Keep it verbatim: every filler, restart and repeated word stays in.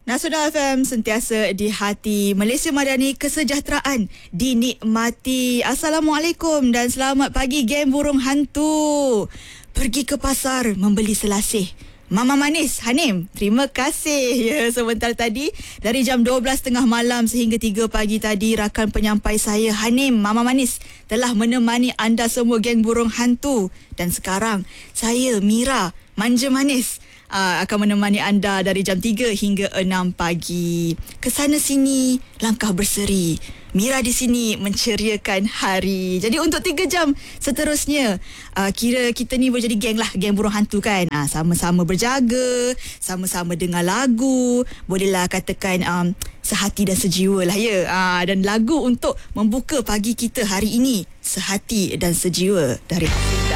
Nasional F M sentiasa di hati. Malaysia Madani, kesejahteraan dinikmati. Assalamualaikum dan selamat pagi geng burung hantu. Pergi ke pasar membeli selasih. Mama Manis, Hanim, terima kasih. Ya, sebentar tadi dari jam dua belas tiga puluh malam sehingga tiga pagi tadi, rakan penyampai saya Hanim, Mama Manis, telah menemani anda semua geng burung hantu. Dan sekarang saya Mira, Manja Manis, Uh, akan menemani anda dari jam tiga hingga enam pagi. Kesana sini langkah berseri. Mira di sini menceriakan hari. Jadi untuk tiga jam seterusnya, uh, kira kita ni boleh jadi geng lah, geng burung hantu kan. Uh, sama-sama berjaga, sama-sama dengar lagu. Bolehlah katakan um, sehati dan sejiwa lah ya. Uh, dan lagu untuk membuka pagi kita hari ini, Sehati dan Sejiwa dari